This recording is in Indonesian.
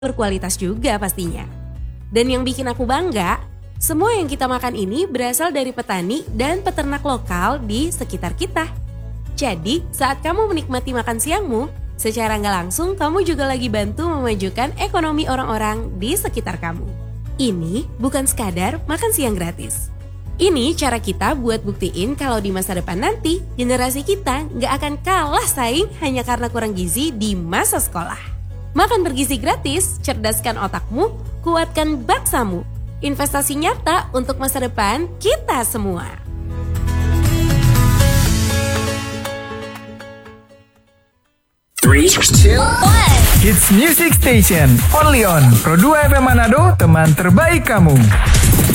berkualitas juga pastinya. Dan yang bikin aku bangga, semua yang kita makan ini berasal dari petani dan peternak lokal di sekitar kita. Jadi, saat kamu menikmati makan siangmu, secara nggak langsung kamu juga lagi bantu memajukan ekonomi orang-orang di sekitar kamu. Ini bukan sekadar makan siang gratis. Ini cara kita buat buktiin kalau di masa depan nanti, generasi kita nggak akan kalah saing hanya karena kurang gizi di masa sekolah. Makan bergizi gratis, cerdaskan otakmu, kuatkan baksamu. Investasi nyata untuk masa depan kita semua. Three, two, one. Hits Music Station, only on Pro 2 FM Manado, teman terbaik kamu.